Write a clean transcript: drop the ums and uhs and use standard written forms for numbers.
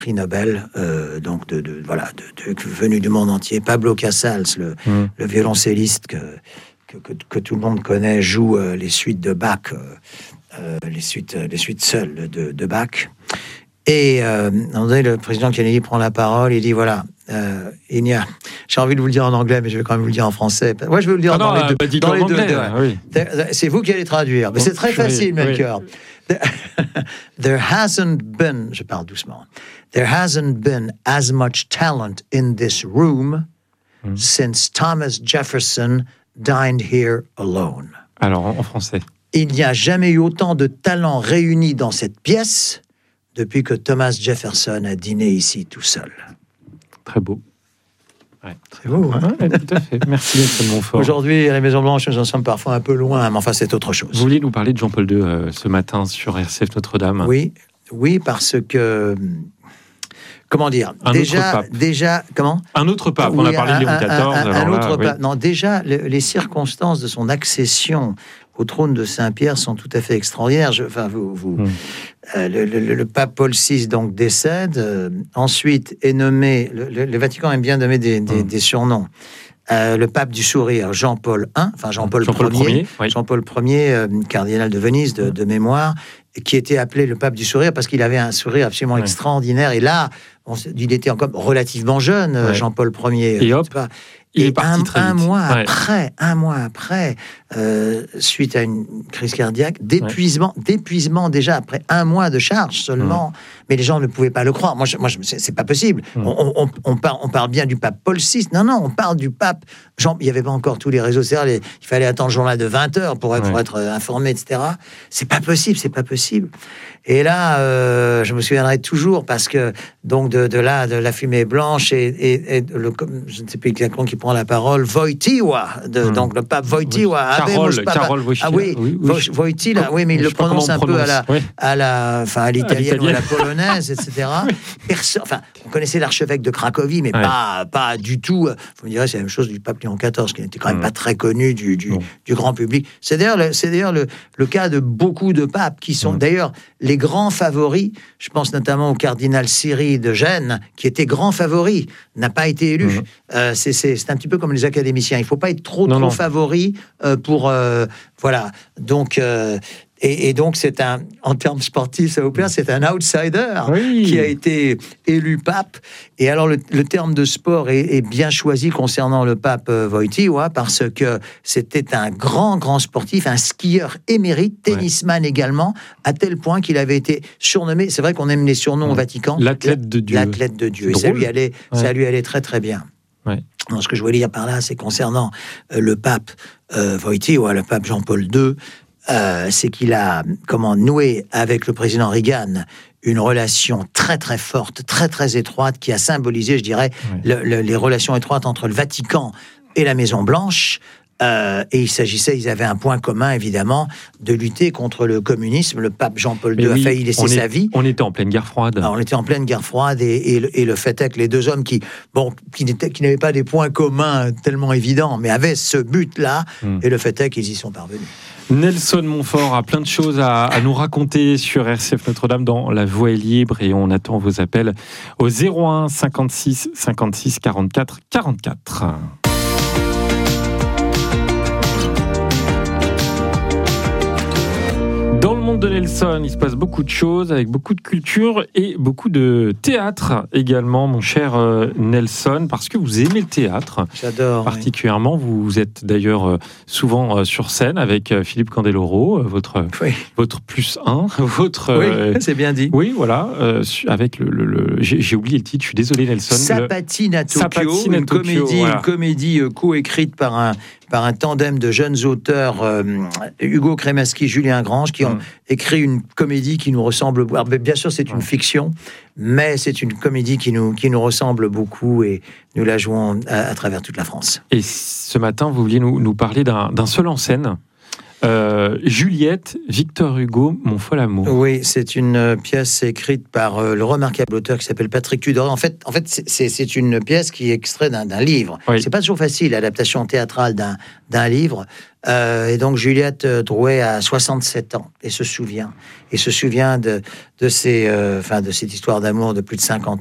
prix Nobel, venu du monde entier. Pablo Casals, le violoncelliste que tout le monde connaît, joue les suites de Bach, les suites seules de Bach. Et le président Kennedy prend la parole, il dit voilà, j'ai envie de vous le dire en anglais, mais je vais quand même vous le dire en français. Moi, je vais vous le dire dans les deux. Dans les deux. Oui. C'est vous qui allez traduire, mais c'est très facile, Melchior. There hasn't been, je parle doucement, there hasn't been as much talent in this room since Thomas Jefferson dined here alone. Alors, en français. Il n'y a jamais eu autant de talents réunis dans cette pièce depuis que Thomas Jefferson a dîné ici tout seul. Très beau. Ouais. Très beau, hein? Ouais, tout à fait. Merci, Nelson Montfort. Aujourd'hui, à la Maison-Blanche, nous en sommes parfois un peu loin, mais enfin, c'est autre chose. Vous vouliez nous parler de Jean-Paul II ce matin sur RCF Notre-Dame? Oui, parce que... Comment dire? Déjà, comment? Un autre pape, on a parlé de Léon XIV. Un autre pape. Non, déjà, les circonstances de son accession au trône de Saint-Pierre sont tout à fait extraordinaires. Le pape Paul VI donc décède. Ensuite est nommé. Le Vatican aime bien donner des surnoms. Le pape du sourire, Jean-Paul Ier, Jean-Paul Ier, cardinal de Venise de mémoire, qui était appelé le pape du sourire parce qu'il avait un sourire absolument extraordinaire. Et là, il était encore relativement jeune, Jean-Paul Ier. Et hop, il est parti très vite. Un mois après, suite à une crise cardiaque, d'épuisement déjà après un mois de charge seulement. Mais les gens ne pouvaient pas le croire. Moi, c'est pas possible. On parle bien du pape Paul VI. Non, on parle du pape Jean. Il n'y avait pas encore tous les réseaux sociaux. Il fallait attendre le journal de 20h pour être informé, etc. C'est pas possible. Et là, je me souviendrai toujours parce que donc de la fumée blanche et je ne sais plus exactement qui prend la parole, Wojtyła, donc le pape Wojtyła, Karol Wojtyła, oui, mais il le prononce un peu à l'italienne ou à la polonaise, etc. On connaissait l'archevêque de Cracovie, mais pas du tout. Vous me direz, c'est la même chose du pape Léon XIV, qui n'était quand même pas très connu du grand public. C'est d'ailleurs le cas de beaucoup de papes qui sont d'ailleurs les grands favoris. Je pense notamment au cardinal Siri de Gênes, qui était grand favori, n'a pas été élu. C'est un petit peu comme les académiciens. Il ne faut pas être trop favori pour... voilà. Donc... Et donc, en termes sportifs, ça vous plaît, c'est un outsider qui a été élu pape. Et alors, le terme de sport est bien choisi concernant le pape Wojtyła, parce que c'était un grand sportif, un skieur émérite, tennisman également, à tel point qu'il avait été surnommé, c'est vrai qu'on aime les surnoms au Vatican, l'athlète de Dieu. L'athlète de Dieu. Et ça lui allait très très bien. Alors, ce que je voulais dire par là, c'est concernant le pape Wojtyła, le pape Jean-Paul II, c'est qu'il a noué avec le président Reagan une relation très très forte, très très étroite, qui a symbolisé, je dirais, les relations étroites entre le Vatican et la Maison Blanche. Et ils avaient un point commun, évidemment, de lutter contre le communisme. Le pape Jean-Paul II a failli laisser sa vie. On était en pleine guerre froide. Alors, on était en pleine guerre froide, et le fait est que les deux hommes qui n'avaient pas des points communs tellement évidents, mais avaient ce but-là, et le fait est qu'ils y sont parvenus. Nelson Montfort a plein de choses à nous raconter sur RCF Notre-Dame dans La Voix est libre, et on attend vos appels au 01 56 56 44 44. Dans le monde de Nelson, il se passe beaucoup de choses, avec beaucoup de culture et beaucoup de théâtre également, mon cher Nelson, parce que vous aimez le théâtre. J'adore. Particulièrement, vous êtes d'ailleurs souvent sur scène avec Philippe Candeloro, votre plus un. Oui, c'est bien dit. Oui, voilà, avec j'ai oublié le titre, je suis désolé Nelson. Sapatine à Tokyo, une comédie coécrite par un tandem de jeunes auteurs, Hugo Kremaski, Julien Grange, qui ont écrit une comédie qui nous ressemble. Alors, bien sûr, c'est une fiction, mais c'est une comédie qui nous ressemble beaucoup, et nous la jouons à travers toute la France. Et ce matin, vous vouliez nous parler d'un seul en scène, Juliette, Victor Hugo, Mon fol amour. Oui, c'est une pièce écrite par le remarquable auteur qui s'appelle Patrick Tudoret. En fait, c'est une pièce qui est extraite d'un livre. Oui. C'est pas toujours facile, l'adaptation théâtrale d'un livre. Et donc Juliette Drouet a 67 ans et se souvient de cette histoire d'amour de plus de 50